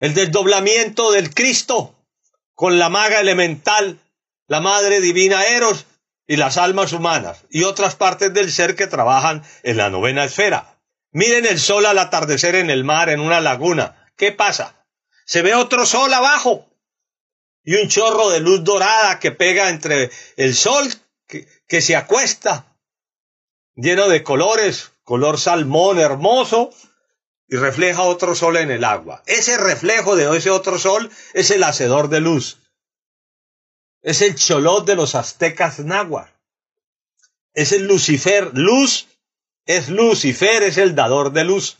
el desdoblamiento del Cristo con la maga elemental, la madre divina Eros y las almas humanas y otras partes del ser que trabajan en la novena esfera. Miren el sol al atardecer en el mar, en una laguna. ¿Qué pasa? Se ve otro sol abajo y un chorro de luz dorada que pega entre el sol que se acuesta, lleno de colores, color salmón hermoso, y refleja otro sol en el agua. Ese reflejo de ese otro sol es el hacedor de luz. Es el Cholot de los aztecas náhuatl. Es el Lucifer. Luz es Lucifer, es el dador de luz.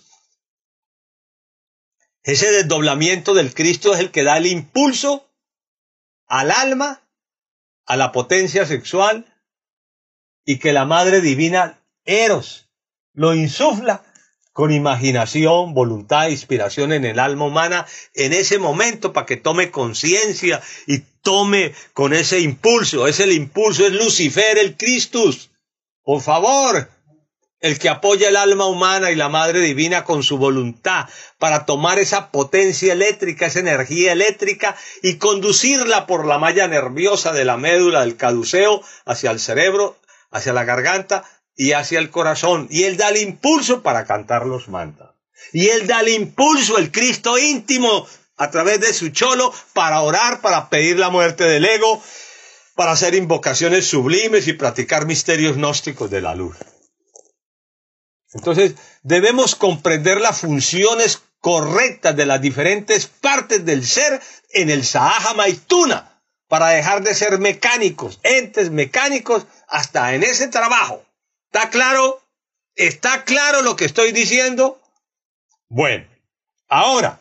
Ese desdoblamiento del Cristo es el que da el impulso al alma, a la potencia sexual, y que la Madre Divina Eros lo insufla con imaginación, voluntad, inspiración en el alma humana en ese momento para que tome conciencia y tome con ese impulso. Es el impulso, es Lucifer, el Christus. Por favor, el que apoya el alma humana y la Madre Divina con su voluntad para tomar esa potencia eléctrica, esa energía eléctrica y conducirla por la malla nerviosa de la médula del caduceo hacia el cerebro, hacia la garganta y hacia el corazón. Y él da el impulso para cantar los mantras. Y él da el impulso, el Cristo íntimo, a través de su cholo, para orar, para pedir la muerte del ego, para hacer invocaciones sublimes y practicar misterios gnósticos de la luz. Entonces, debemos comprender las funciones correctas de las diferentes partes del ser en el Sahaja Maituna, para dejar de ser mecánicos, entes mecánicos, hasta en ese trabajo. ¿Está claro? ¿Está claro lo que estoy diciendo? Bueno, ahora,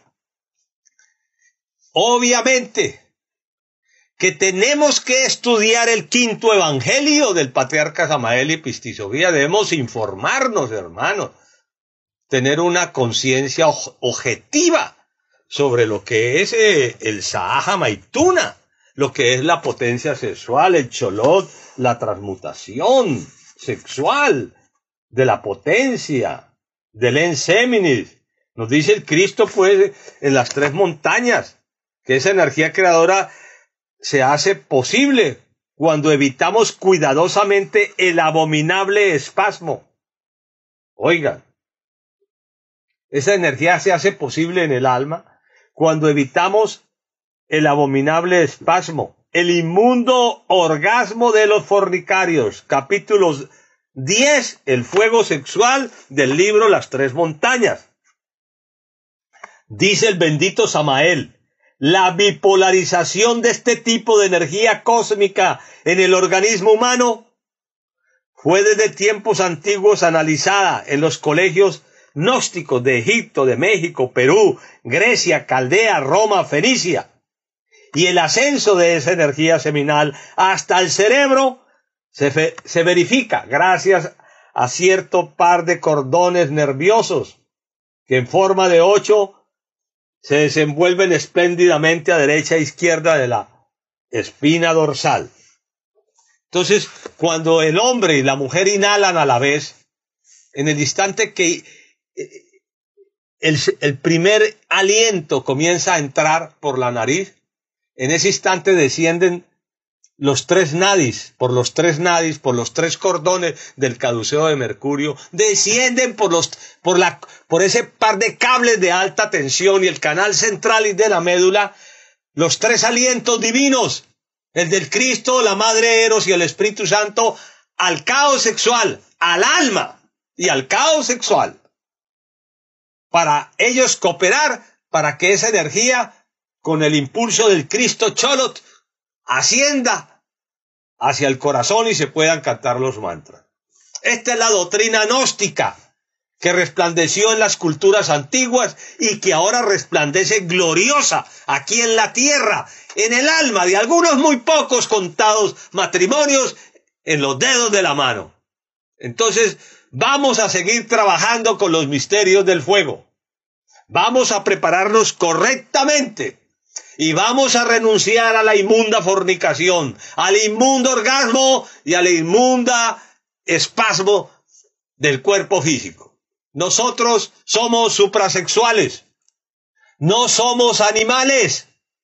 obviamente que tenemos que estudiar el quinto evangelio del patriarca Samael y Pistisofía. Debemos informarnos, hermanos, tener una conciencia objetiva sobre lo que es el Sahaja Maituna, lo que es la potencia sexual, el Cholot, la transmutación sexual de la potencia del Enseminis. Nos dice el Cristo, pues, en las tres montañas, que esa energía creadora se hace posible cuando evitamos cuidadosamente el abominable espasmo. Oigan, esa energía se hace posible en el alma cuando evitamos el abominable espasmo, el inmundo orgasmo de los fornicarios. Capítulos 10, el fuego sexual del libro Las Tres Montañas. Dice el bendito Samael: la bipolarización de este tipo de energía cósmica en el organismo humano fue desde tiempos antiguos analizada en los colegios gnósticos de Egipto, de México, Perú, Grecia, Caldea, Roma, Fenicia. Y el ascenso de esa energía seminal hasta el cerebro se verifica gracias a cierto par de cordones nerviosos que en forma de 8 se desenvuelven espléndidamente a derecha e izquierda de la espina dorsal. Entonces, cuando el hombre y la mujer inhalan a la vez, en el instante que el primer aliento comienza a entrar por la nariz, en ese instante descienden los tres nadis, por los tres cordones del caduceo de Mercurio, descienden por ese par de cables de alta tensión y el canal central y de la médula, los tres alientos divinos, el del Cristo, la Madre Eros y el Espíritu Santo, al caos sexual, al alma y al caos sexual, para ellos cooperar para que esa energía, con el impulso del Cristo Cholot, ascienda hacia el corazón y se puedan cantar los mantras. Esta es la doctrina gnóstica que resplandeció en las culturas antiguas y que ahora resplandece gloriosa aquí en la tierra, en el alma de algunos muy pocos contados matrimonios en los dedos de la mano. Entonces, vamos a seguir trabajando con los misterios del fuego. Vamos a prepararnos correctamente. Y vamos a renunciar a la inmunda fornicación, al inmundo orgasmo y a la inmunda espasmo del cuerpo físico. Nosotros somos suprasexuales. No somos animales.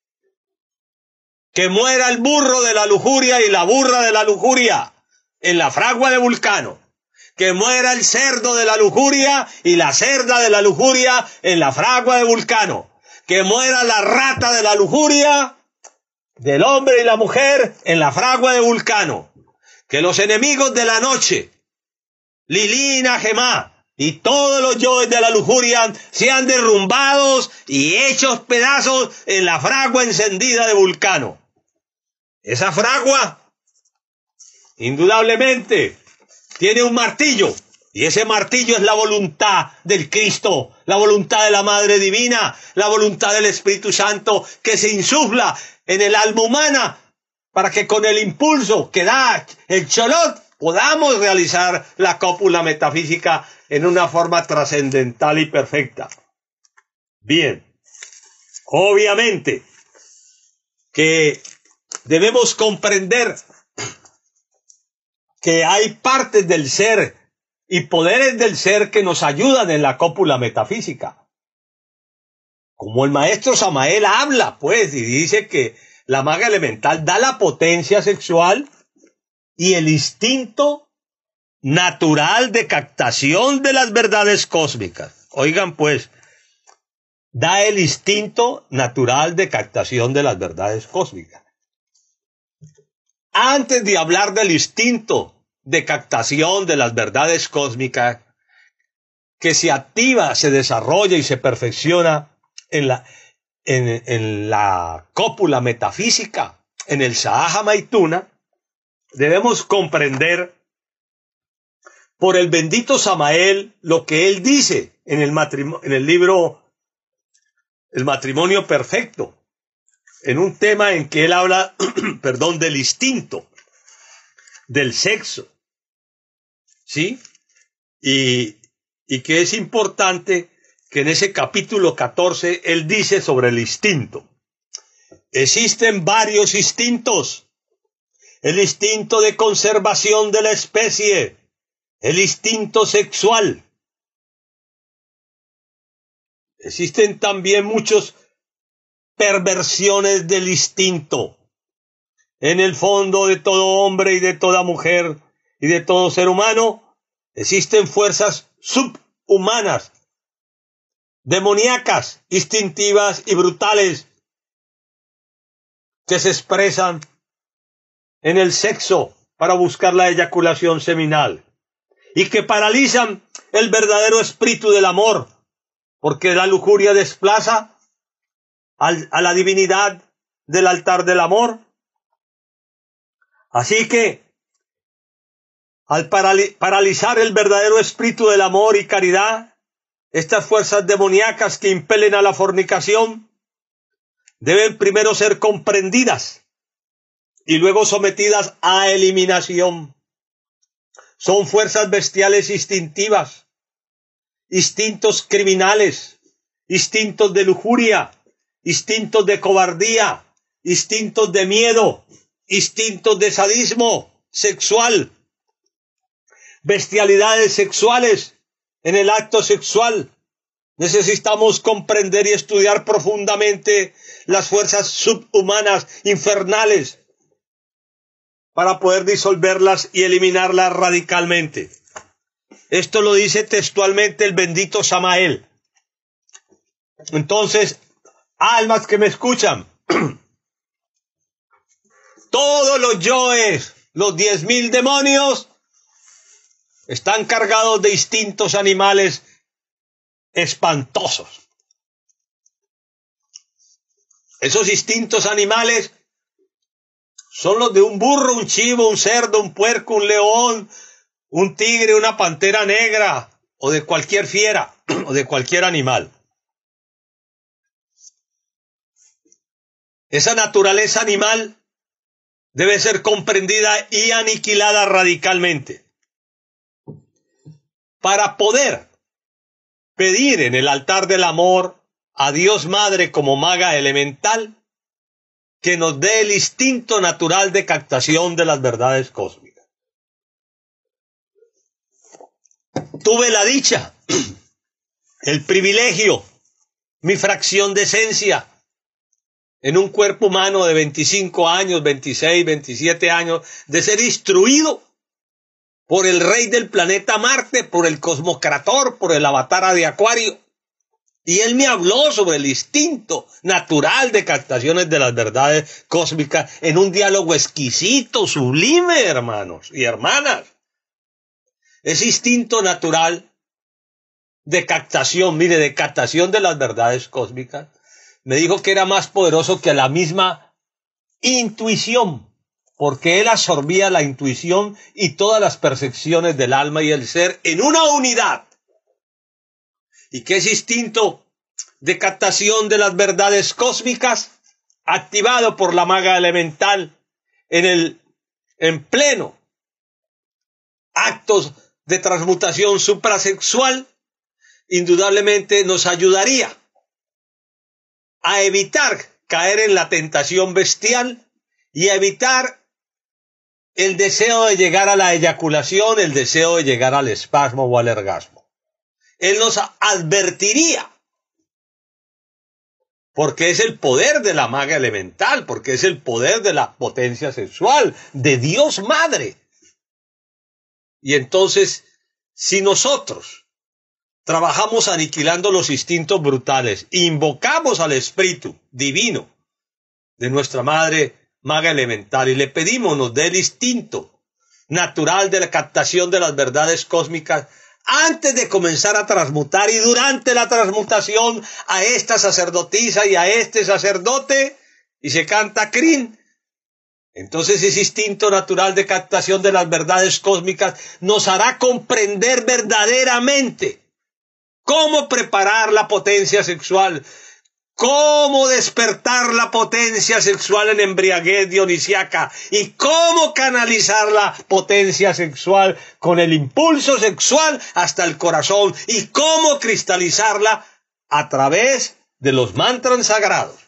Que muera el burro de la lujuria y la burra de la lujuria en la fragua de Vulcano. Que muera el cerdo de la lujuria y la cerda de la lujuria en la fragua de Vulcano. Que muera la rata de la lujuria del hombre y la mujer en la fragua de Vulcano. Que los enemigos de la noche, Lilina, Gemá, y todos los yoes de la lujuria sean derrumbados y hechos pedazos en la fragua encendida de Vulcano. Esa fragua, indudablemente, tiene un martillo, y ese martillo es la voluntad del Cristo, la voluntad de la Madre Divina, la voluntad del Espíritu Santo que se insufla en el alma humana para que con el impulso que da el cholot podamos realizar la cópula metafísica en una forma trascendental y perfecta. Bien, obviamente que debemos comprender que hay partes del ser y poderes del ser que nos ayudan en la cópula metafísica. Como el maestro Samael habla, pues, y dice que la maga elemental da la potencia sexual y el instinto natural de captación de las verdades cósmicas. Oigan, pues, da el instinto natural de captación de las verdades cósmicas. Antes de hablar del instinto de captación de las verdades cósmicas, que se activa, se desarrolla y se perfecciona en la cópula metafísica, en el Sahaja Maituna, debemos comprender por el bendito Samael lo que él dice en el libro El matrimonio perfecto, en un tema en que él habla, perdón, del instinto, del sexo, ¿sí? Y que es importante que en ese capítulo 14 él dice sobre el instinto. Existen varios instintos. El instinto de conservación de la especie, el instinto sexual. Existen también muchas perversiones del instinto. En el fondo de todo hombre y de toda mujer y de todo ser humano existen fuerzas subhumanas, demoníacas, instintivas y brutales que se expresan en el sexo para buscar la eyaculación seminal y que paralizan el verdadero espíritu del amor, porque la lujuria desplaza a la divinidad del altar del amor. Así que, al paralizar el verdadero espíritu del amor y caridad, estas fuerzas demoníacas que impelen a la fornicación deben primero ser comprendidas y luego sometidas a eliminación. Son fuerzas bestiales instintivas, instintos criminales, instintos de lujuria, instintos de cobardía, instintos de miedo, instintos de sadismo sexual, bestialidades sexuales en el acto sexual. Necesitamos comprender y estudiar profundamente las fuerzas subhumanas, infernales, para poder disolverlas y eliminarlas radicalmente. Esto lo dice textualmente el bendito Samael. Entonces, almas que me escuchan, todos los yoes, los 10.000 demonios, están cargados de instintos animales espantosos. Esos instintos animales son los de un burro, un chivo, un cerdo, un puerco, un león, un tigre, una pantera negra, o de cualquier fiera, o de cualquier animal. Esa naturaleza animal debe ser comprendida y aniquilada radicalmente para poder pedir en el altar del amor a Dios Madre como maga elemental que nos dé el instinto natural de captación de las verdades cósmicas. Tuve la dicha, el privilegio mi fracción de esencia, en un cuerpo humano de 25 años, 26, 27 años, de ser instruido por el rey del planeta Marte, por el Cosmocrator, por el Avatara de Acuario. Y él me habló sobre el instinto natural de captaciones de las verdades cósmicas en un diálogo exquisito, sublime, hermanos y hermanas. Ese instinto natural de captación, mire, de captación de las verdades cósmicas, me dijo que era más poderoso que la misma intuición, porque él absorbía la intuición y todas las percepciones del alma y el ser en una unidad. Y que ese instinto de captación de las verdades cósmicas, activado por la maga elemental en pleno actos de transmutación suprasexual, indudablemente nos ayudaría a evitar caer en la tentación bestial y a evitar el deseo de llegar a la eyaculación, el deseo de llegar al espasmo o al orgasmo. Él nos advertiría, porque es el poder de la maga elemental, porque es el poder de la potencia sexual, de Dios Madre. Y entonces, si nosotros trabajamos aniquilando los instintos brutales, invocamos al Espíritu Divino de nuestra Madre Maga Elemental y le pedimos nos dé el instinto natural de la captación de las verdades cósmicas antes de comenzar a transmutar y durante la transmutación a esta sacerdotisa y a este sacerdote, y se canta crin. Entonces ese instinto natural de captación de las verdades cósmicas nos hará comprender verdaderamente cómo preparar la potencia sexual, cómo despertar la potencia sexual en embriaguez dionisiaca y cómo canalizar la potencia sexual con el impulso sexual hasta el corazón y cómo cristalizarla a través de los mantras sagrados.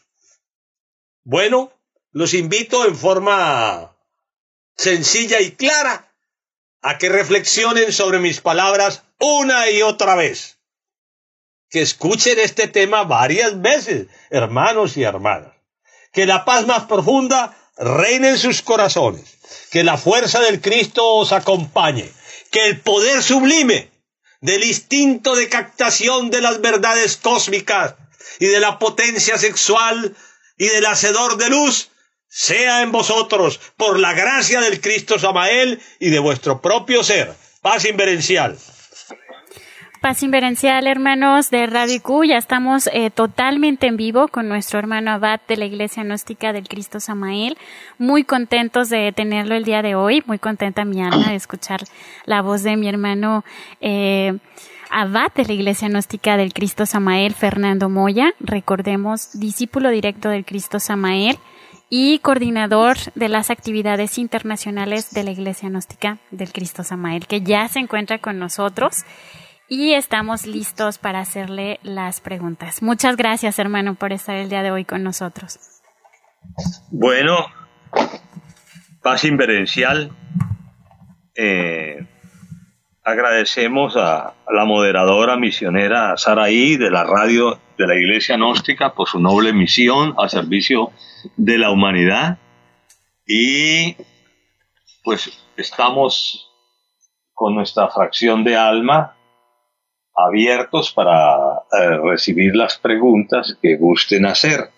Bueno, los invito en forma sencilla y clara a que reflexionen sobre mis palabras una y otra vez. Que escuchen este tema varias veces, hermanos y hermanas. Que la paz más profunda reine en sus corazones. Que la fuerza del Cristo os acompañe. Que el poder sublime del instinto de captación de las verdades cósmicas y de la potencia sexual y del hacedor de luz sea en vosotros por la gracia del Cristo Samael y de vuestro propio ser. Paz inverencial. Paz inverencial, hermanos de Radio IQ. Ya estamos totalmente en vivo con nuestro hermano Abad de la Iglesia Gnóstica del Cristo Samael. Muy contentos de tenerlo el día de hoy. Muy contenta mi alma de escuchar la voz de mi hermano Abad de la Iglesia Gnóstica del Cristo Samael, Fernando Moya. Recordemos, discípulo directo del Cristo Samael y coordinador de las actividades internacionales de la Iglesia Gnóstica del Cristo Samael, que ya se encuentra con nosotros. Y estamos listos para hacerle las preguntas. Muchas gracias, hermano, por estar el día de hoy con nosotros. Bueno, paz inverencial. Agradecemos a la moderadora misionera Saraí de la radio de la Iglesia Gnóstica por su noble misión al servicio de la humanidad. Y pues estamos con nuestra fracción de alma abiertos para recibir las preguntas que gusten hacer.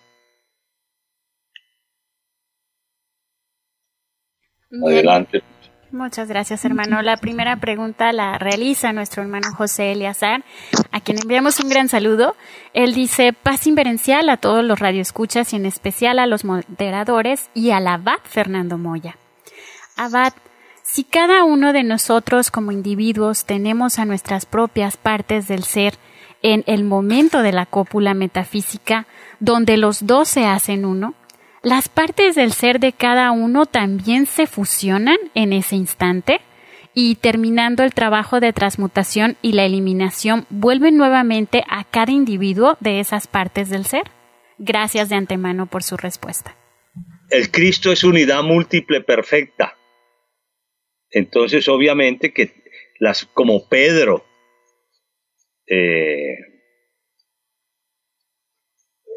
Bien. Adelante. Muchas gracias, hermano. La primera pregunta la realiza nuestro hermano José Eleazar, a quien enviamos un gran saludo. Él dice: paz inverencial a todos los radioescuchas y en especial a los moderadores y al Abad Fernando Moya. Abad, si cada uno de nosotros como individuos tenemos a nuestras propias partes del ser en el momento de la cópula metafísica, donde los dos se hacen uno, ¿las partes del ser de cada uno también se fusionan en ese instante? Y terminando el trabajo de transmutación y la eliminación, ¿vuelven nuevamente a cada individuo de esas partes del ser? Gracias de antemano por su respuesta. El Cristo es unidad múltiple perfecta. Entonces, obviamente que como Pedro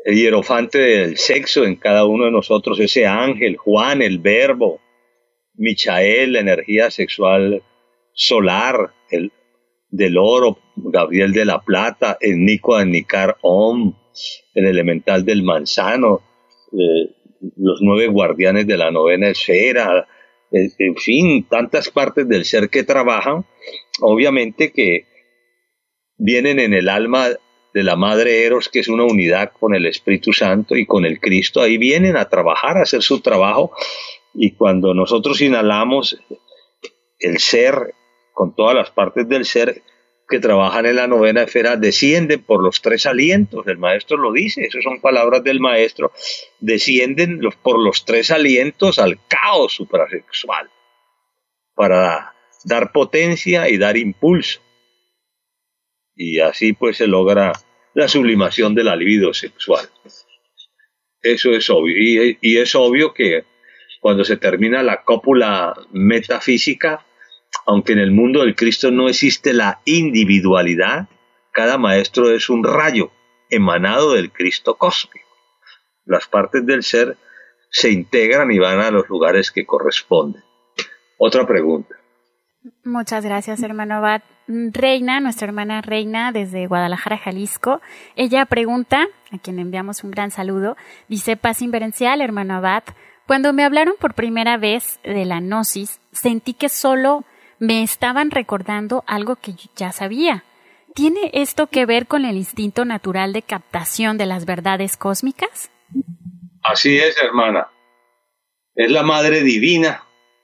el hierofante del sexo en cada uno de nosotros, ese ángel, Juan, el verbo, Michael, la energía sexual solar, el del oro, Gabriel de la plata, el Nico de Nicar Om, el elemental del manzano, los 9 guardianes de la novena esfera, en fin, tantas partes del ser que trabajan, obviamente que vienen en el alma de la Madre Eros, que es una unidad con el Espíritu Santo y con el Cristo. Ahí vienen a trabajar, a hacer su trabajo, y cuando nosotros inhalamos el ser, con todas las partes del ser que trabajan en la novena esfera, descienden por los 3 alientos. El maestro lo dice, esas son palabras del maestro, descienden por los 3 alientos al caos suprasexual para dar potencia y dar impulso. Y así pues se logra la sublimación de la libido sexual. Eso es obvio. Y es obvio que cuando se termina la cópula metafísica, aunque en el mundo del Cristo no existe la individualidad, cada maestro es un rayo emanado del Cristo cósmico. Las partes del ser se integran y van a los lugares que corresponden. Otra pregunta. Muchas gracias, hermano Abad. Reina, nuestra hermana Reina desde Guadalajara, Jalisco, ella pregunta, a quien enviamos un gran saludo, dice: paz inverencial, hermano Abad, cuando me hablaron por primera vez de la gnosis, sentí que solo me estaban recordando algo que ya sabía. ¿Tiene esto que ver con el instinto natural de captación de las verdades cósmicas? Así es, hermana. Es la Madre Divina,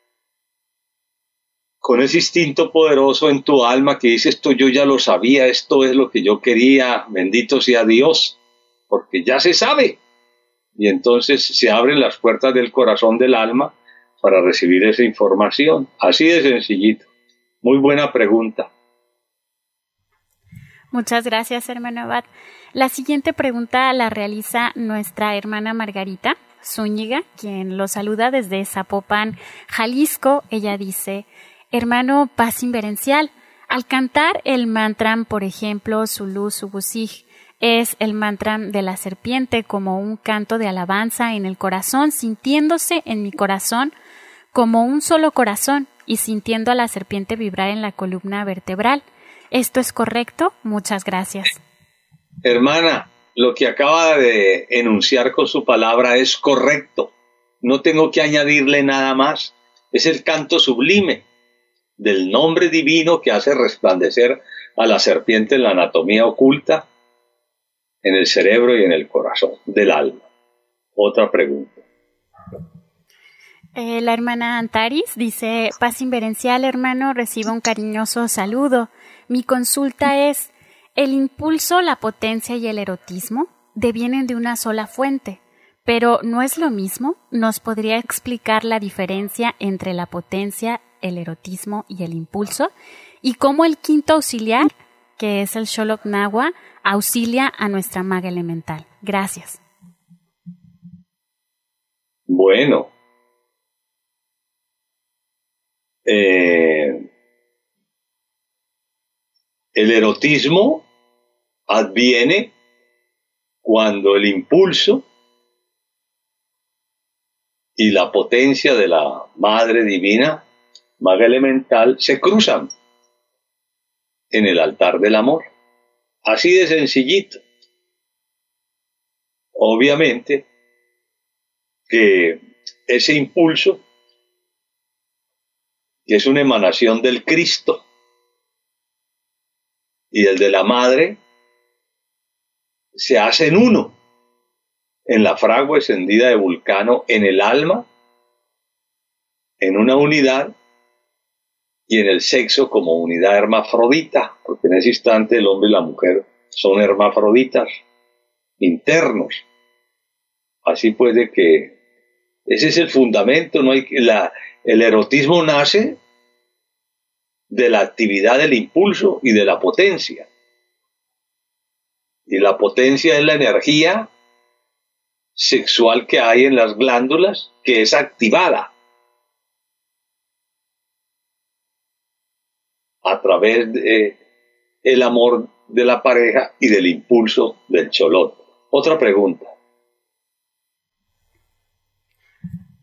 con ese instinto poderoso en tu alma que dice: esto yo ya lo sabía, esto es lo que yo quería, bendito sea Dios, porque ya se sabe. Y entonces se abren las puertas del corazón del alma para recibir esa información. Así de sencillito. Muy buena pregunta. Muchas gracias, hermano Abad. La siguiente pregunta la realiza nuestra hermana Margarita Zúñiga, quien lo saluda desde Zapopan, Jalisco. Ella dice: hermano Paz Inverencial, al cantar el mantram, por ejemplo, Sulu Subusij, es el mantram de la serpiente como un canto de alabanza en el corazón, sintiéndose en mi corazón como un solo corazón y sintiendo a la serpiente vibrar en la columna vertebral. ¿Esto es correcto? Muchas gracias. Hermana, lo que acaba de enunciar con su palabra es correcto. No tengo que añadirle nada más. Es el canto sublime del nombre divino que hace resplandecer a la serpiente en la anatomía oculta, en el cerebro y en el corazón del alma. Otra pregunta. La hermana Antaris dice: paz inverencial, hermano, reciba un cariñoso saludo. Mi consulta es: ¿el impulso, la potencia y el erotismo devienen de una sola fuente, pero no es lo mismo? ¿Nos podría explicar la diferencia entre la potencia, el erotismo y el impulso? ¿Y cómo el quinto auxiliar, que es el Xolotl Nahua, auxilia a nuestra maga elemental? Gracias. Bueno, el erotismo adviene cuando el impulso y la potencia de la Madre Divina, Maga Elemental, se cruzan en el altar del amor. Así de sencillito. Obviamente que ese impulso, que es una emanación del Cristo y el de la Madre, se hacen uno en la fragua encendida de Vulcano, en el alma, en una unidad, y en el sexo como unidad hermafrodita, porque en ese instante el hombre y la mujer son hermafroditas internos. Así pues, de que ese es el fundamento. No hay el erotismo nace de la actividad del impulso y de la potencia. Y la potencia es la energía sexual que hay en las glándulas, que es activada a través del amor de la pareja y del impulso del Xolotl. Otra pregunta.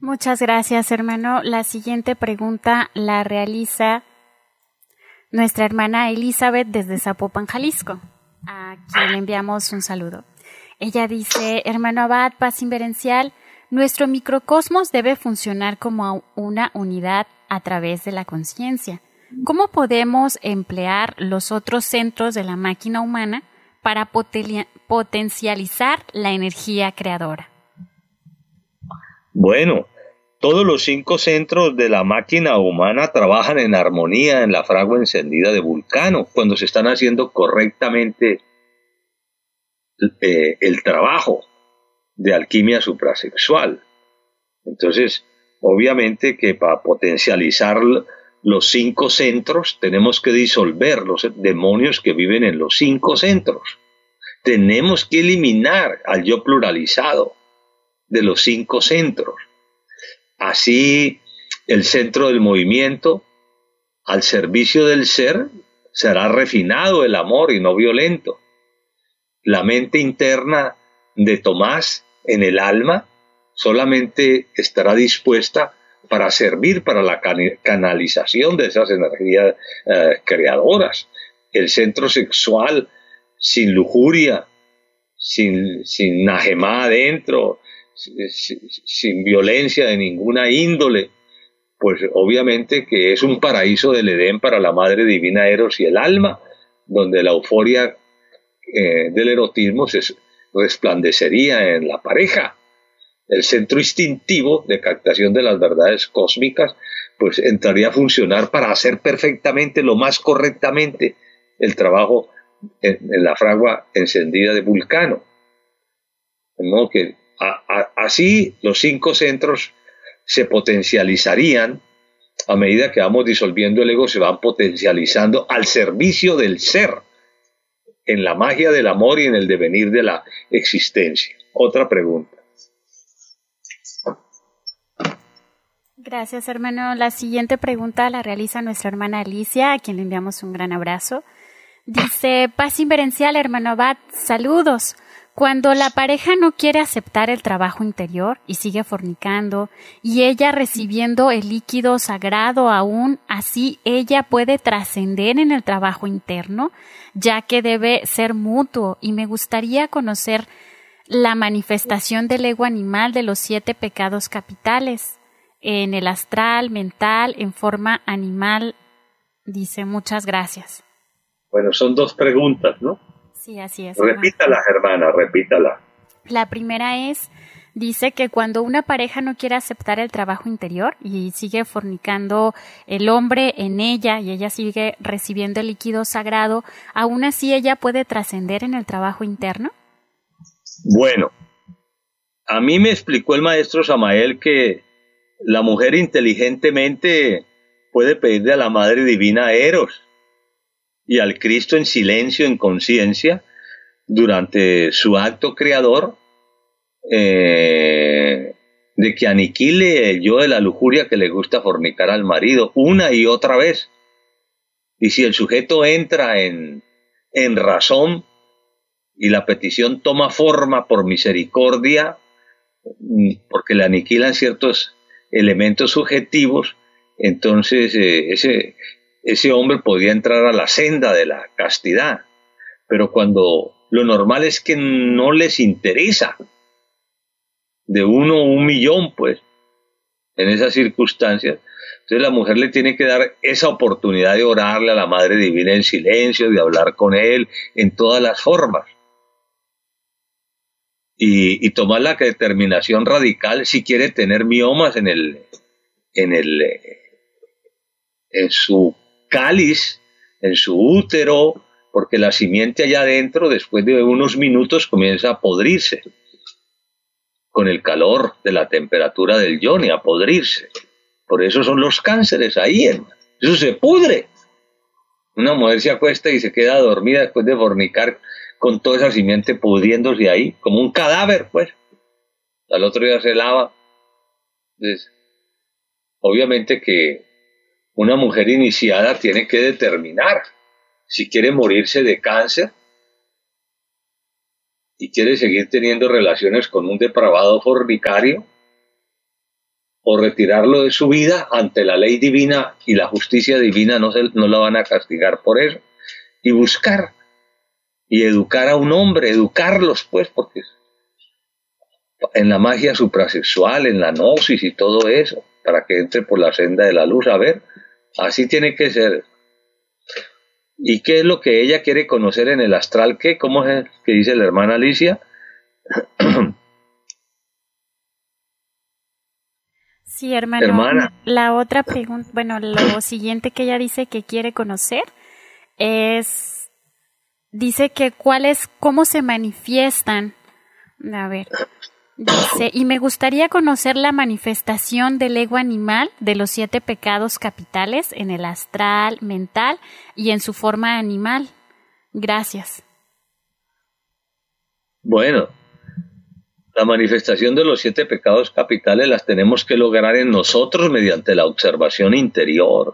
Muchas gracias, hermano. La siguiente pregunta la realiza nuestra hermana Elizabeth desde Zapopan, Jalisco, a quien le enviamos un saludo. Ella dice: hermano Abad, paz inverencial, nuestro microcosmos debe funcionar como una unidad a través de la conciencia. ¿Cómo podemos emplear los otros centros de la máquina humana para potencializar la energía creadora? Bueno, todos los 5 centros de la máquina humana trabajan en armonía en la fragua encendida de Vulcano, cuando se están haciendo correctamente el trabajo de alquimia suprasexual. Entonces, obviamente que para potencializar los 5 centros tenemos que disolver los demonios que viven en los 5 centros. Tenemos que eliminar al yo pluralizado de los 5 centros. Así, el centro del movimiento, al servicio del ser, será refinado el amor y no violento. La mente interna de Tomás en el alma solamente estará dispuesta para servir para la canalización de esas energías creadoras. El centro sexual sin lujuria, sin najemá adentro, sin violencia de ninguna índole, pues obviamente que es un paraíso del Edén para la Madre Divina Eros y el alma, donde la euforia del erotismo se resplandecería en la pareja. El centro instintivo de captación de las verdades cósmicas pues entraría a funcionar para hacer perfectamente, lo más correctamente, el trabajo en la fragua encendida de Vulcano. ¿No? Que así los 5 centros se potencializarían a medida que vamos disolviendo el ego, se van potencializando al servicio del ser, en la magia del amor y en el devenir de la existencia. Otra pregunta. Gracias, hermano. La siguiente pregunta la realiza nuestra hermana Alicia, a quien le enviamos un gran abrazo. Dice: paz inverencial, hermano Abad, saludos. Cuando la pareja no quiere aceptar el trabajo interior y sigue fornicando, y ella recibiendo el líquido sagrado aún así, ella puede trascender en el trabajo interno, ya que debe ser mutuo, y me gustaría conocer la manifestación del ego animal de los 7 pecados capitales, en el astral, mental, en forma animal. Dice: muchas gracias. Bueno, son 2 preguntas, ¿no? Sí, así es. Repítala, hermana, repítala. La primera es, dice que cuando una pareja no quiere aceptar el trabajo interior y sigue fornicando el hombre en ella y ella sigue recibiendo el líquido sagrado, ¿aún así ella puede trascender en el trabajo interno? Bueno, a mí me explicó el maestro Samael que la mujer inteligentemente puede pedirle a la Madre Divina Eros y al Cristo en silencio, en conciencia, durante su acto creador, de que aniquile el yo de la lujuria que le gusta fornicar al marido una y otra vez. Y si el sujeto entra en razón y la petición toma forma por misericordia, porque le aniquilan ciertos elementos subjetivos, entonces ese hombre podría entrar a la senda de la castidad. Pero cuando lo normal es que no les interesa, de 1 a 1 millón, pues, en esas circunstancias, entonces la mujer le tiene que dar esa oportunidad de orarle a la Madre Divina en silencio, de hablar con él en todas las formas. Y tomar la determinación radical si quiere tener miomas en su cáliz, en su útero, porque la simiente allá adentro, después de unos minutos, comienza a podrirse con el calor de la temperatura del yoni, a podrirse. Por eso son los cánceres ahí, hermano. Eso se pudre. Una mujer se acuesta y se queda dormida después de fornicar con toda esa simiente pudriéndose ahí, como un cadáver, pues. Al otro día se lava. Entonces, obviamente que una mujer iniciada tiene que determinar si quiere morirse de cáncer y quiere seguir teniendo relaciones con un depravado fornicario, o retirarlo de su vida, ante la ley divina y la justicia divina no la van a castigar por eso. Y buscar y educar a un hombre, educarlos pues, porque en la magia suprasexual, en la gnosis y todo eso, para que entre por la senda de la luz. A ver, así tiene que ser. ¿Y qué es lo que ella quiere conocer en el astral? ¿Qué? ¿Cómo es que dice la hermana Alicia? Sí, hermana. La otra pregunta, bueno, lo siguiente que ella dice que quiere conocer es, dice que cómo se manifiestan. A ver, dice, y me gustaría conocer la manifestación del ego animal de los 7 pecados capitales en el astral, mental y en su forma animal. Gracias. Bueno, la manifestación de los 7 pecados capitales las tenemos que lograr en nosotros mediante la observación interior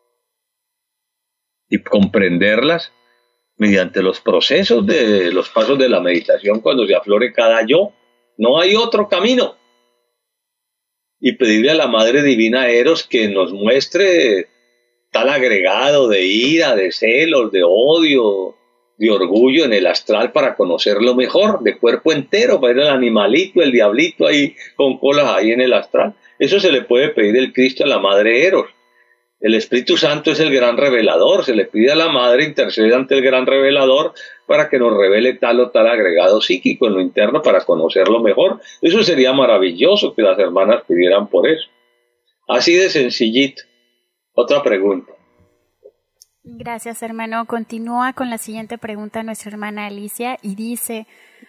y comprenderlas mediante los procesos de los pasos de la meditación cuando se aflore cada yo. No hay otro camino. Y pedirle a la Madre Divina Eros que nos muestre tal agregado de ira, de celos, de odio, de orgullo en el astral para conocerlo mejor, de cuerpo entero, para ver el animalito, el diablito ahí con colas ahí en el astral. Eso se le puede pedir el Cristo a la Madre Eros. El Espíritu Santo es el gran revelador, se le pide a la Madre interceder ante el gran revelador para que nos revele tal o tal agregado psíquico en lo interno para conocerlo mejor. Eso sería maravilloso que las hermanas pidieran por eso. Así de sencillito. Otra pregunta. Gracias, hermano. Continúa con la siguiente pregunta nuestra hermana Alicia y dice,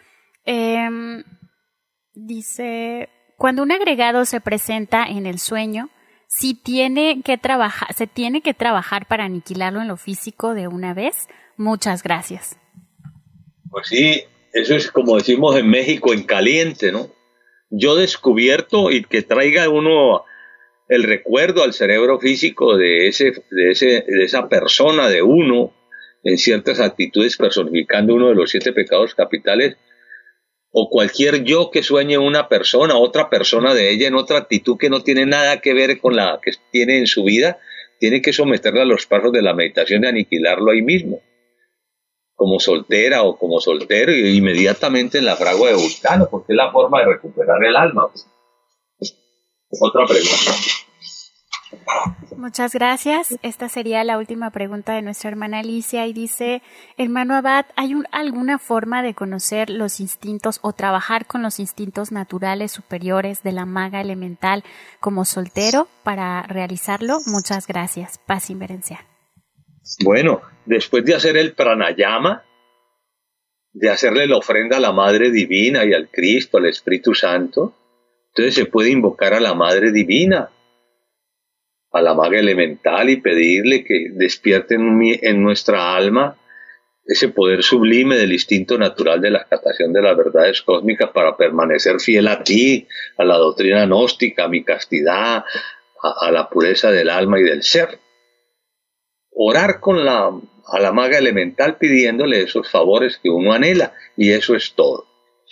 cuando un agregado se presenta en el sueño, se tiene que trabajar para aniquilarlo en lo físico de una vez. Muchas gracias. Pues sí, eso es como decimos en México, en caliente, ¿no? Yo descubierto y que traiga uno el recuerdo al cerebro físico de esa persona, de uno, en ciertas actitudes, personificando uno de los 7 pecados capitales, o cualquier yo que sueñe una persona, otra persona de ella en otra actitud que no tiene nada que ver con la que tiene en su vida, tiene que someterla a los pasos de la meditación y aniquilarlo ahí mismo, como soltera o como soltero, y inmediatamente en la fragua de Vulcano, porque es la forma de recuperar el alma. Otra pregunta. Muchas gracias. Esta sería la última pregunta de nuestra hermana Alicia y dice, hermano Abad, ¿hay alguna forma de conocer los instintos o trabajar con los instintos naturales superiores de la maga elemental como soltero para realizarlo? Muchas gracias. Paz inverencial. Bueno, después de hacer el pranayama, de hacerle la ofrenda a la Madre Divina y al Cristo, al Espíritu Santo, entonces se puede invocar a la Madre Divina, a la maga elemental, y pedirle que despierte en nuestra alma ese poder sublime del instinto natural de la captación de las verdades cósmicas para permanecer fiel a ti, a la doctrina gnóstica, a mi castidad, a la pureza del alma y del ser. Orar a la maga elemental pidiéndole esos favores que uno anhela, y eso es todo.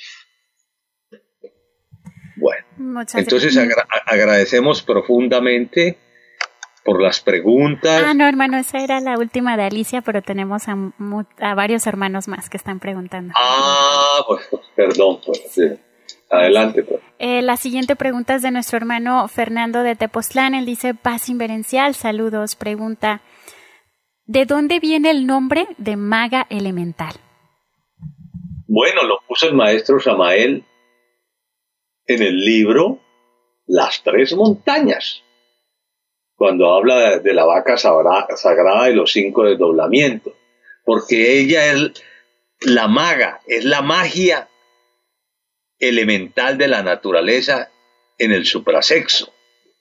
Bueno, entonces agradecemos profundamente por las preguntas. No, hermano, esa era la última de Alicia, pero tenemos a varios hermanos más que están preguntando. Pues perdón, pues. Sí. Adelante, pues. La siguiente pregunta es de nuestro hermano Fernando de Tepoztlán. Él dice, paz inverencial, saludos. Pregunta, ¿de dónde viene el nombre de maga elemental? Bueno, lo puso el maestro Samael en el libro Las 3 montañas, cuando habla de la vaca sagrada y los 5 desdoblamientos, porque ella es la maga, es la magia elemental de la naturaleza en el suprasexo.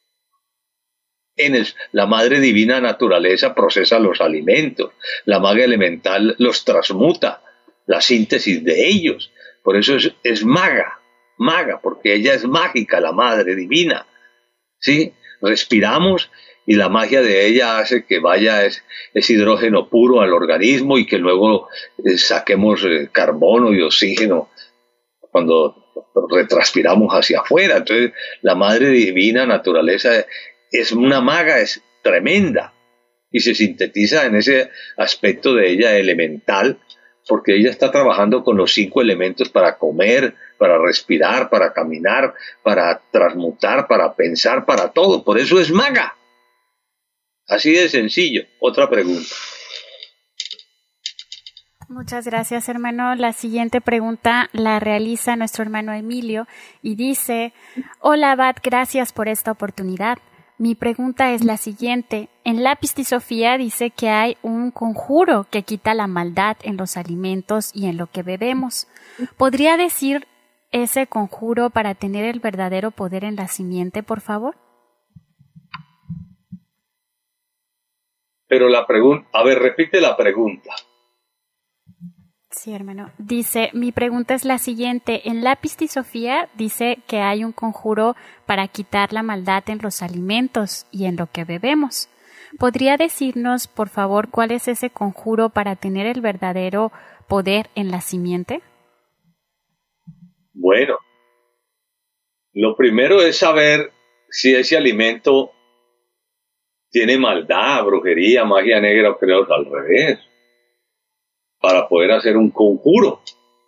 La Madre Divina Naturaleza procesa los alimentos, la maga elemental los transmuta, la síntesis de ellos, por eso es maga, porque ella es mágica, la Madre Divina, ¿sí? Respiramos y la magia de ella hace que vaya ese hidrógeno puro al organismo y que luego saquemos carbono y oxígeno cuando retranspiramos hacia afuera. Entonces, la Madre Divina Naturaleza es una maga, es tremenda, y se sintetiza en ese aspecto de ella elemental, porque ella está trabajando con los 5 elementos para comer, para respirar, para caminar, para transmutar, para pensar, para todo. Por eso es maga. Así de sencillo. Otra pregunta. Muchas gracias, hermano. La siguiente pregunta la realiza nuestro hermano Emilio y dice: hola, Abad, gracias por esta oportunidad. Mi pregunta es la siguiente. En la Pistisofía dice que hay un conjuro que quita la maldad en los alimentos y en lo que bebemos. ¿Podría decir ese conjuro para tener el verdadero poder en la simiente, por favor? Pero la pregunta, a ver, repite la pregunta. Sí, hermano. Dice, mi pregunta es la siguiente. En la Pistisofía dice que hay un conjuro para quitar la maldad en los alimentos y en lo que bebemos. ¿Podría decirnos, por favor, cuál es ese conjuro para tener el verdadero poder en la simiente? Bueno, lo primero es saber si ese alimento tiene maldad, brujería, magia negra o creo al revés, para poder hacer un conjuro.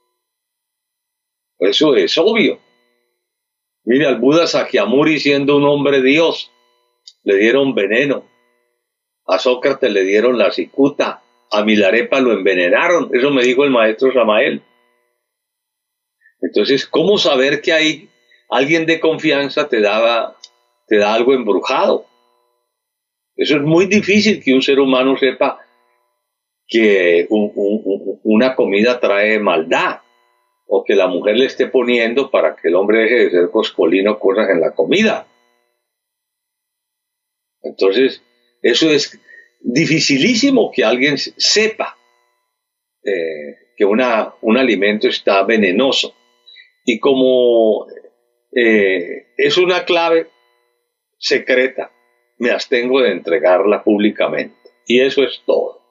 Eso es obvio. Mire, al Buda Sakyamuni, siendo un hombre Dios, le dieron veneno. A Sócrates le dieron la cicuta. A Milarepa lo envenenaron. Eso me dijo el maestro Samael. Entonces, ¿cómo saber que hay alguien de confianza te da algo embrujado? Eso es muy difícil que un ser humano sepa que una comida trae maldad, o que la mujer le esté poniendo para que el hombre deje de ser coscolino cosas en la comida. Entonces, eso es dificilísimo que alguien sepa que un alimento está venenoso. Y como es una clave secreta, me abstengo de entregarla públicamente. Y eso es todo.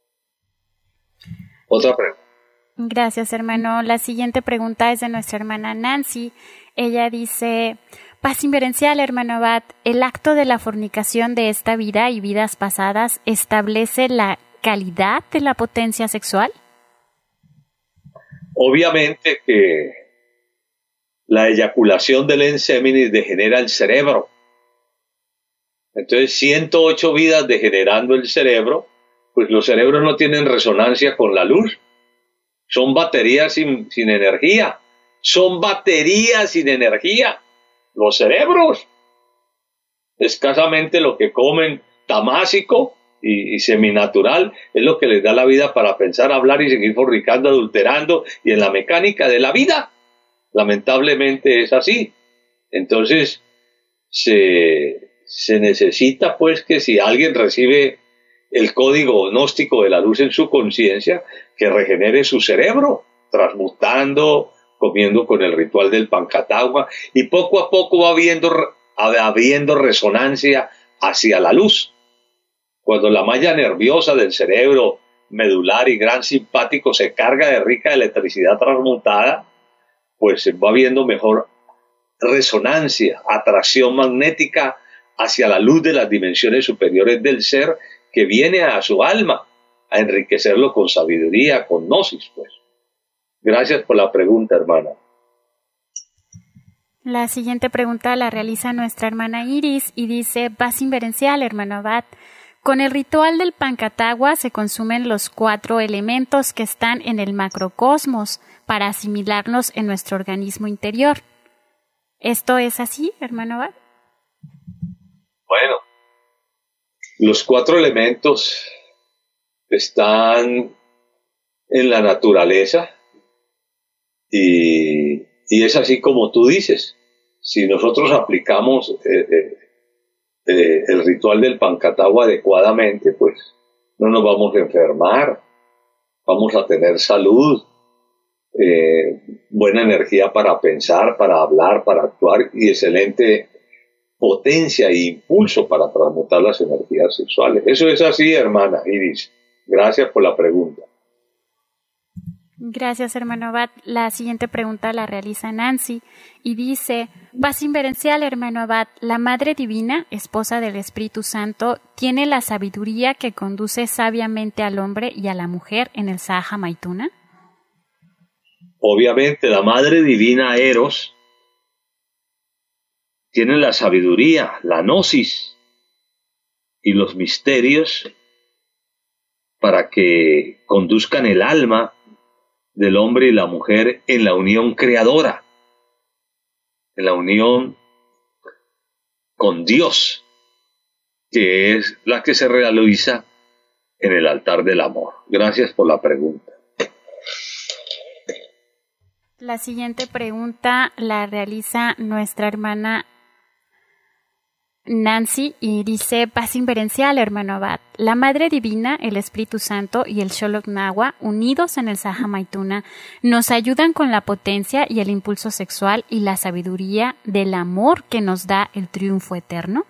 Otra pregunta. Gracias, hermano. La siguiente pregunta es de nuestra hermana Nancy. Ella dice: paz inverencial, hermano Abad, ¿el acto de la fornicación de esta vida y vidas pasadas establece la calidad de la potencia sexual? Obviamente que la eyaculación del enseminis degenera el cerebro. Entonces, 108 vidas degenerando el cerebro, pues los cerebros no tienen resonancia con la luz. Son baterías sin energía. Son baterías sin energía. Los cerebros. Escasamente lo que comen tamásico y seminatural es lo que les da la vida para pensar, hablar y seguir fornicando, adulterando y en la mecánica de la vida. Lamentablemente es así. Entonces, se necesita pues que si alguien recibe el código gnóstico de la luz en su conciencia, que regenere su cerebro, transmutando, comiendo con el ritual del Pancatagua, y poco a poco va habiendo resonancia hacia la luz. Cuando la malla nerviosa del cerebro medular y gran simpático se carga de rica electricidad transmutada, pues va habiendo mejor resonancia, atracción magnética hacia la luz de las dimensiones superiores del ser, que viene a su alma a enriquecerlo con sabiduría, con gnosis, pues. Gracias por la pregunta, hermana. La siguiente pregunta la realiza nuestra hermana Iris y dice: paz inverencial, hermano Abad, con el ritual del Pancatagua se consumen los 4 elementos que están en el macrocosmos para asimilarlos en nuestro organismo interior. ¿Esto es así, hermano Abad? Bueno, los 4 elementos están en la naturaleza y es así como tú dices. Si nosotros aplicamos el ritual del Pancatagua adecuadamente, pues no nos vamos a enfermar, vamos a tener salud, buena energía para pensar, para hablar, para actuar y excelente potencia e impulso para transmutar las energías sexuales. Eso es así, hermana Iris. Gracias por la pregunta. Gracias, hermano Abad. La siguiente pregunta la realiza Nancy y dice: paz inverencial, hermano Abad, ¿la Madre Divina, esposa del Espíritu Santo, tiene la sabiduría que conduce sabiamente al hombre y a la mujer en el Sahaja Maituna? Obviamente, la Madre Divina Eros tiene la sabiduría, la gnosis y los misterios para que conduzcan el alma del hombre y la mujer en la unión creadora, en la unión con Dios, que es la que se realiza en el altar del amor. Gracias por la pregunta. La siguiente pregunta la realiza nuestra hermana Nancy y dice: paz inverencial, hermano Abad, la Madre Divina, el Espíritu Santo y el Xolotl Nahua, unidos en el Sahaja Maituna, nos ayudan con la potencia y el impulso sexual y la sabiduría del amor que nos da el triunfo eterno.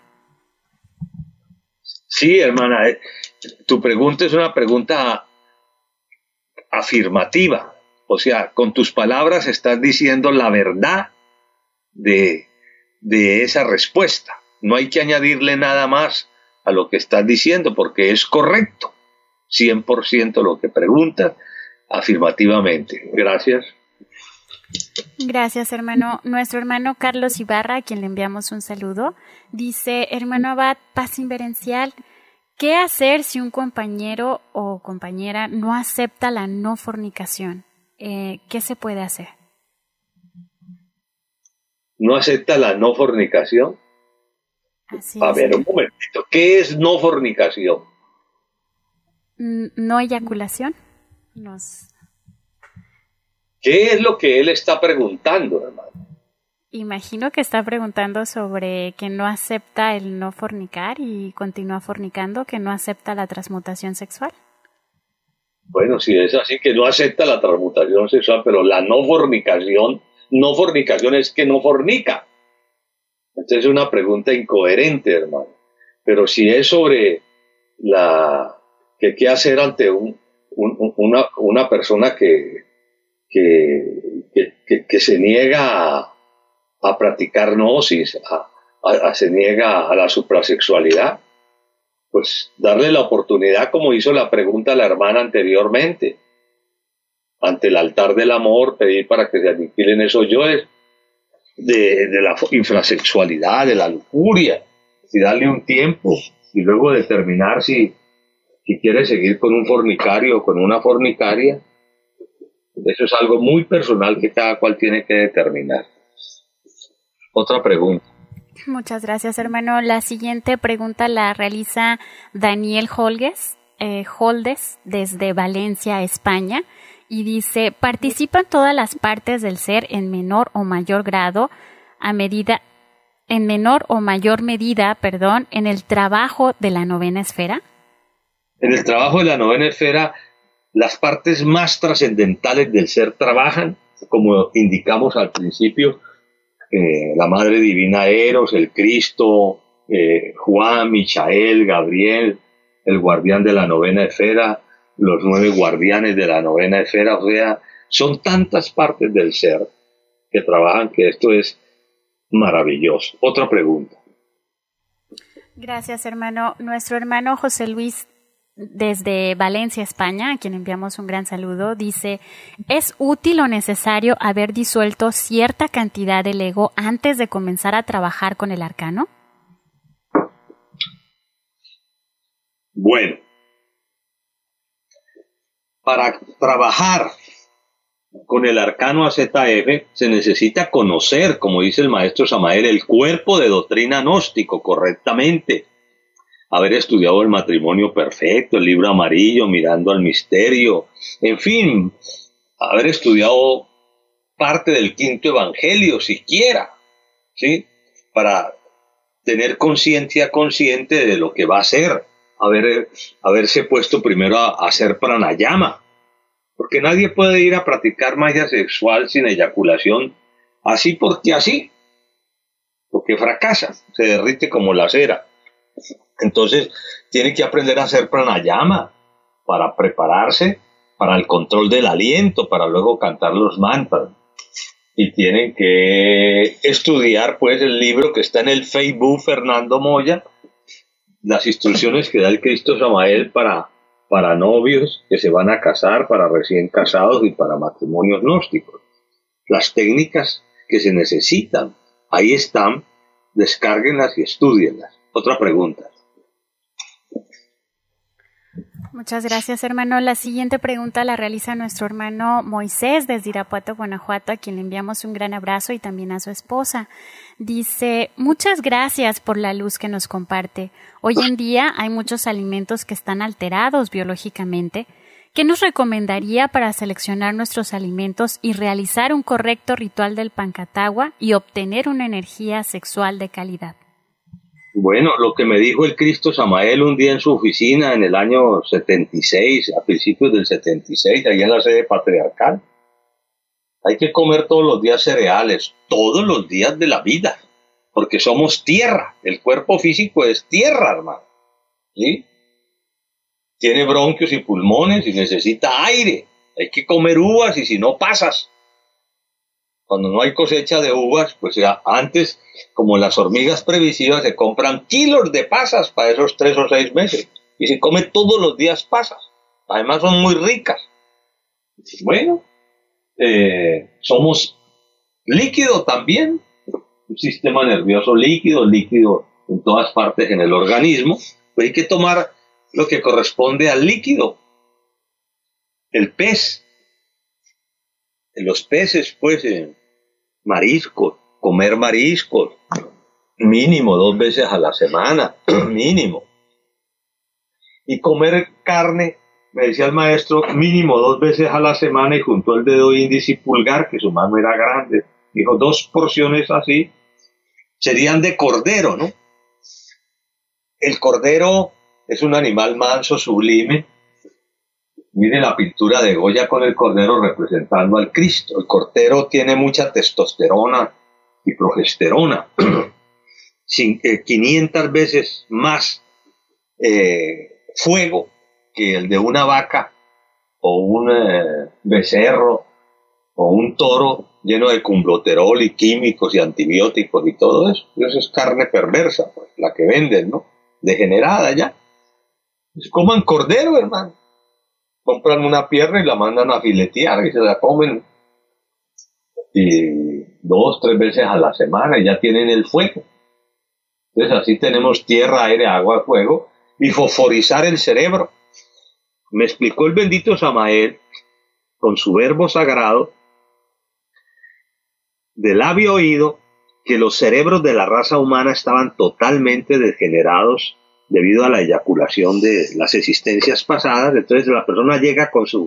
Sí, hermana, tu pregunta es una pregunta afirmativa. O sea, con tus palabras estás diciendo la verdad de esa respuesta. No hay que añadirle nada más a lo que estás diciendo porque es correcto. 100% lo que preguntas afirmativamente. Gracias. Gracias, hermano. Nuestro hermano Carlos Ibarra, a quien le enviamos un saludo, dice: hermano Abad, paz inverencial, ¿qué hacer si un compañero o compañera no acepta la no fornicación? ¿Qué se puede hacer? ¿No acepta la no fornicación? Así A es. ver, un momentito. ¿Qué es no fornicación? No eyaculación. ¿Qué es lo que él está preguntando, hermano? Imagino que está preguntando sobre que no acepta el no fornicar y continúa fornicando, que no acepta la transmutación sexual. Bueno, si es así, que no acepta la transmutación sexual, pero la no fornicación es que no fornica. Entonces es una pregunta incoherente, hermano. Pero si es sobre qué hacer ante una persona que se niega a practicar gnosis, se niega a la suprasexualidad, pues darle la oportunidad, como hizo la pregunta la hermana anteriormente, ante el altar del amor, pedir para que se aniquilen esos yoes de la infrasexualidad, de la lujuria, y darle un tiempo y luego determinar si quiere seguir con un fornicario o con una fornicaria. Eso es algo muy personal que cada cual tiene que determinar. Otra pregunta. Muchas gracias, hermano. La siguiente pregunta la realiza Daniel Holdes desde Valencia, España, y dice: ¿participan todas las partes del ser en menor o mayor grado, en el trabajo de la novena esfera? En el trabajo de la novena esfera, las partes más trascendentales del ser trabajan, como indicamos al principio, la Madre Divina Eros, el Cristo, Juan, Michael, Gabriel, el guardián de la novena esfera, los 9 guardianes de la novena esfera. O sea, son tantas partes del ser que trabajan que esto es maravilloso. Otra pregunta. Gracias, hermano. Nuestro hermano José Luis desde Valencia, España, a quien enviamos un gran saludo, dice: ¿es útil o necesario haber disuelto cierta cantidad del ego antes de comenzar a trabajar con el arcano? Bueno, para trabajar con el arcano AZF se necesita conocer, como dice el maestro Samael, el cuerpo de doctrina gnóstico correctamente. Haber estudiado el matrimonio perfecto, el libro amarillo, mirando al misterio, en fin, haber estudiado parte del quinto evangelio siquiera, ¿sí? Para tener conciencia consciente de lo que va a hacer, haberse puesto primero a hacer pranayama, porque nadie puede ir a practicar magia sexual sin eyaculación, porque fracasa, se derrite como la cera. Entonces tiene que aprender a hacer pranayama para prepararse para el control del aliento, para luego cantar los mantras. Y tienen que estudiar pues el libro que está en el Facebook Fernando Moya, las instrucciones que da el Cristo Samael para novios que se van a casar, para recién casados y para matrimonios gnósticos. Las técnicas que se necesitan, ahí están, descárguenlas y estudienlas. Otra pregunta. Muchas gracias, hermano. La siguiente pregunta la realiza nuestro hermano Moisés desde Irapuato, Guanajuato, a quien le enviamos un gran abrazo y también a su esposa. Dice, muchas gracias por la luz que nos comparte. Hoy en día hay muchos alimentos que están alterados biológicamente. ¿Qué nos recomendaría para seleccionar nuestros alimentos y realizar un correcto ritual del Pancatagua y obtener una energía sexual de calidad? Bueno, lo que me dijo el Cristo Samael un día en su oficina en el año 76, a principios del 76, ahí en la sede patriarcal. Hay que comer todos los días cereales, todos los días de la vida, porque somos tierra. El cuerpo físico es tierra, hermano. ¿Sí? Tiene bronquios y pulmones y necesita aire. Hay que comer uvas y si no pasas. Cuando no hay cosecha de uvas, pues ya antes, como las hormigas previsivas, se compran kilos de pasas para esos 3 o 6 meses. Y se come todos los días pasas. Además son muy ricas. Bueno, somos líquido también. Un sistema nervioso líquido en todas partes en el organismo. Pues hay que tomar lo que corresponde al líquido. El pez. Los peces, pues, mariscos, comer mariscos, mínimo 2 veces a la semana, mínimo. Y comer carne, me decía el maestro, mínimo 2 veces a la semana, y juntó el dedo índice y pulgar, que su mano era grande. Dijo, 2 porciones así, serían de cordero, ¿no? El cordero es un animal manso, sublime. Mire la pintura de Goya con el cordero representando al Cristo. El cordero tiene mucha testosterona y progesterona. 500 veces más fuego que el de una vaca o un becerro o un toro lleno de cumloterol y químicos y antibióticos y todo eso. Eso es carne perversa, pues, la que venden, ¿no? Degenerada ya. Pues coman cordero, hermano. Compran una pierna y la mandan a filetear y se la comen y 2, 3 veces a la semana y ya tienen el fuego. Entonces así tenemos tierra, aire, agua, fuego y fosforizar el cerebro. Me explicó el bendito Samael con su verbo sagrado de labio oído que los cerebros de la raza humana estaban totalmente degenerados debido a la eyaculación de las existencias pasadas. Entonces la persona llega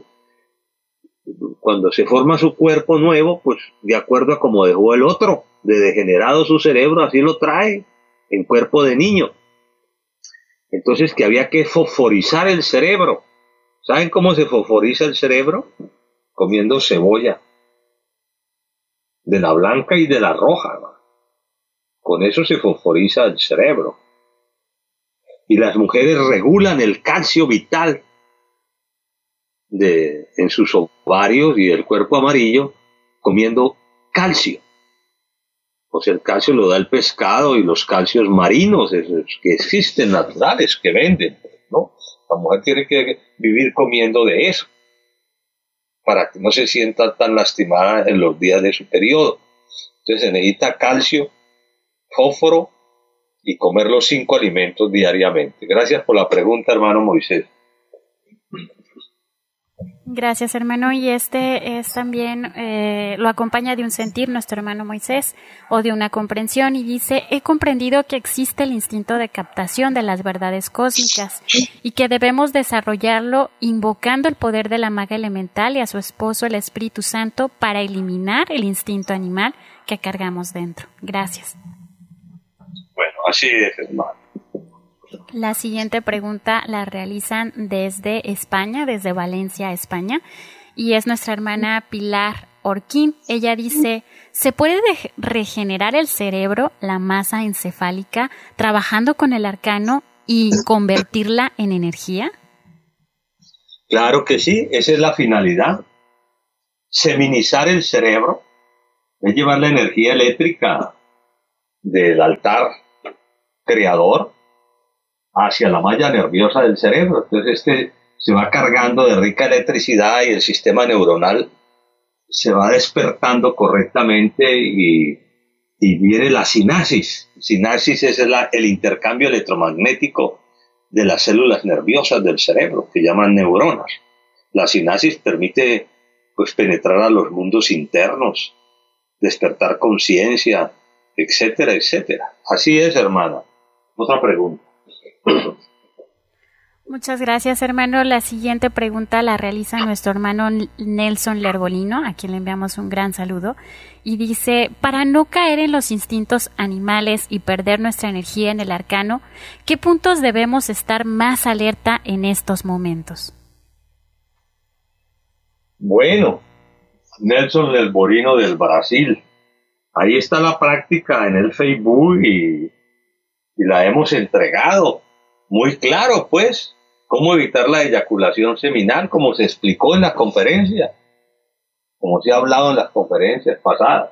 cuando se forma su cuerpo nuevo, pues de acuerdo a como dejó el otro, de degenerado su cerebro, así lo trae en cuerpo de niño. Entonces que había que fosforizar el cerebro. ¿Saben cómo se fosforiza el cerebro? Comiendo cebolla, de la blanca y de la roja, ¿no? Con eso se fosforiza el cerebro. Y las mujeres regulan el calcio vital en sus ovarios y el cuerpo amarillo comiendo calcio. O sea, el calcio lo da el pescado y los calcios marinos esos que existen, naturales, que venden, ¿no? La mujer tiene que vivir comiendo de eso para que no se sienta tan lastimada en los días de su periodo. Entonces se necesita calcio, fósforo, y comer los 5 alimentos diariamente. Gracias por la pregunta, hermano Moisés. Gracias, hermano. Y este es también, lo acompaña de un sentir nuestro hermano Moisés, o de una comprensión, y dice, he comprendido que existe el instinto de captación de las verdades cósmicas y que debemos desarrollarlo invocando el poder de la maga elemental y a su esposo, el Espíritu Santo, para eliminar el instinto animal que cargamos dentro. Gracias. Bueno, así es, hermano. La siguiente pregunta la realizan desde España, desde Valencia, España, y es nuestra hermana Pilar Orquín. Ella dice, ¿se puede regenerar el cerebro, la masa encefálica, trabajando con el arcano y convertirla en energía? Claro que sí, esa es la finalidad. Seminizar el cerebro es llevar la energía eléctrica del altar creador hacia la malla nerviosa del cerebro. Entonces se va cargando de rica electricidad y el sistema neuronal se va despertando correctamente y viene la sinapsis. Sinapsis es el intercambio electromagnético de las células nerviosas del cerebro, que llaman neuronas. La sinapsis permite pues penetrar a los mundos internos, despertar conciencia, etcétera, etcétera. Así es, hermana. Otra pregunta. Muchas gracias, hermano. La siguiente pregunta la realiza nuestro hermano Nelson Lerbolino, a quien le enviamos un gran saludo, y dice, para no caer en los instintos animales y perder nuestra energía en el arcano, ¿qué puntos debemos estar más alerta en estos momentos? Bueno, Nelson Lerbolino del Brasil. Ahí está la práctica en el Facebook y la hemos entregado. Muy claro, pues, cómo evitar la eyaculación seminal, como se explicó en la conferencia, como se ha hablado en las conferencias pasadas.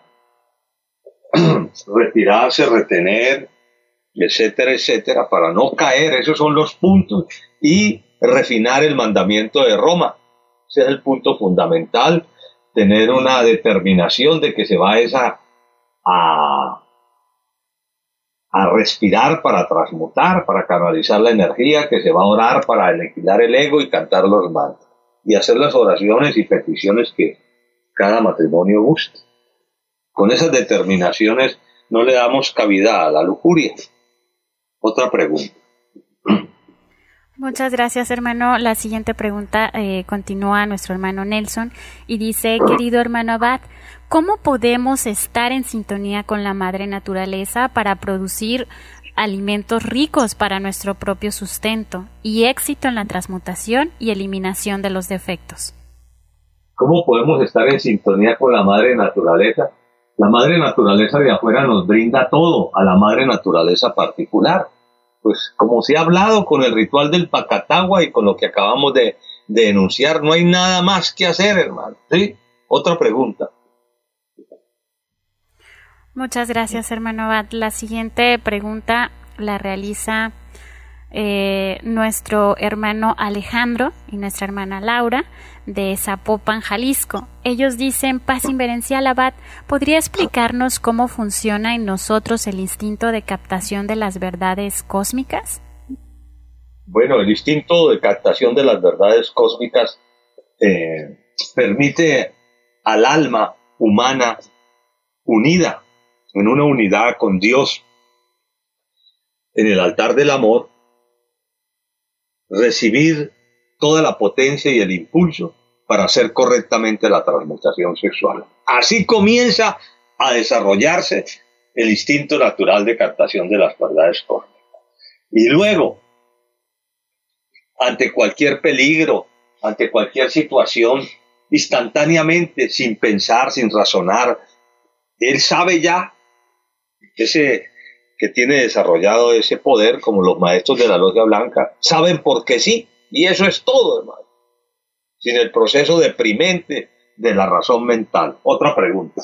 Retirarse, retener, etcétera, etcétera, para no caer. Esos son los puntos. Y refinar el mandamiento de Roma. Ese es el punto fundamental. Tener una determinación de que se va a respirar para transmutar, para canalizar la energía, que se va a orar para aniquilar el ego y cantar los mantras. Y hacer las oraciones y peticiones que cada matrimonio guste. Con esas determinaciones no le damos cabida a la lujuria. Otra pregunta. Muchas gracias, hermano. La siguiente pregunta continúa nuestro hermano Nelson y dice, querido hermano Abad, ¿cómo podemos estar en sintonía con la madre naturaleza para producir alimentos ricos para nuestro propio sustento y éxito en la transmutación y eliminación de los defectos? ¿Cómo podemos estar en sintonía con la madre naturaleza? La madre naturaleza de afuera nos brinda todo, a la madre naturaleza particular. Pues como se ha hablado con el ritual del Pacatagua y con lo que acabamos de enunciar, no hay nada más que hacer, hermano. ¿Sí? Otra pregunta. Muchas gracias, hermano Abad. La siguiente pregunta la realiza nuestro hermano Alejandro y nuestra hermana Laura de Zapopan, Jalisco. Ellos dicen, paz inverencial, Abad, ¿podría explicarnos cómo funciona en nosotros el instinto de captación de las verdades cósmicas? Bueno, el instinto de captación de las verdades cósmicas permite al alma humana unida, en una unidad con Dios, en el altar del amor, recibir toda la potencia y el impulso para hacer correctamente la transmutación sexual. Así comienza a desarrollarse el instinto natural de captación de las verdades cósmicas. Y luego, ante cualquier peligro, ante cualquier situación, instantáneamente, sin pensar, sin razonar, él sabe ya que tiene desarrollado ese poder, como los maestros de la Logia Blanca, saben por qué sí, y eso es todo, hermano, sin el proceso deprimente de la razón mental. Otra pregunta.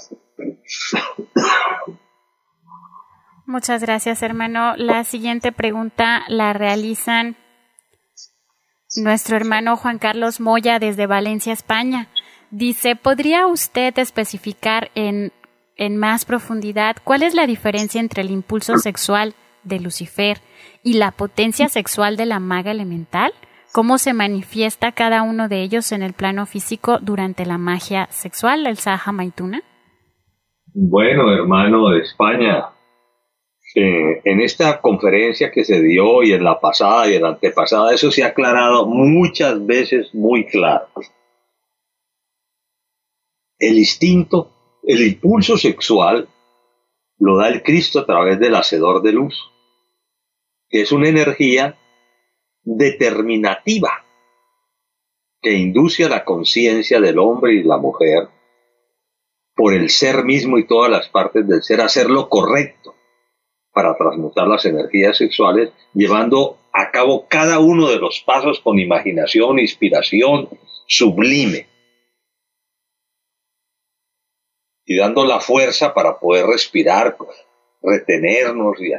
Muchas gracias, hermano. La siguiente pregunta la realizan nuestro hermano Juan Carlos Moya desde Valencia, España. Dice, ¿podría usted especificar en más profundidad cuál es la diferencia entre el impulso sexual de Lucifer y la potencia sexual de la maga elemental? ¿Cómo se manifiesta cada uno de ellos en el plano físico durante la magia sexual, el Saha Maituna? Bueno, hermano de España, en esta conferencia que se dio y en la pasada y en la antepasada, eso se ha aclarado muchas veces muy claro. El instinto, el impulso sexual lo da el Cristo a través del hacedor de luz, que es una energía determinativa que induce a la conciencia del hombre y la mujer por el ser mismo y todas las partes del ser a hacer lo correcto para transmutar las energías sexuales, llevando a cabo cada uno de los pasos con imaginación, inspiración sublime, y dando la fuerza para poder respirar, retenernos y